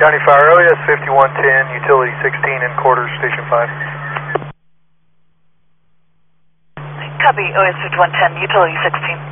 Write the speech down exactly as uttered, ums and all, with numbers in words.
County Fire, O S fifty-one ten, Utility sixteen in quarters, Station five. Copy, O S fifty-one ten, Utility sixteen.